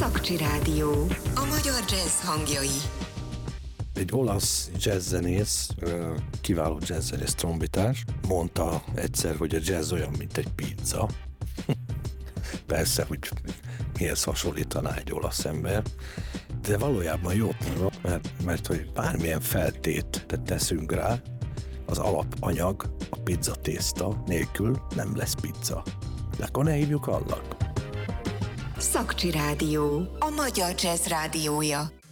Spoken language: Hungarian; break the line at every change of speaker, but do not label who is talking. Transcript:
Szakcsi Rádió. A magyar jazz hangjai.
Egy olasz jazzzenész, kiváló jazzzenész trombitás mondta egyszer, hogy a jazz olyan, mint egy pizza. Persze, hogy mihez hasonlítaná egy olasz ember, de valójában jót mondom, mert hogy bármilyen feltétet teszünk rá, az alapanyag, a pizza tészta nélkül nem lesz pizza. De akkor ne hívjuk annak.
Szakcsi Rádió. A magyar jazz rádiója.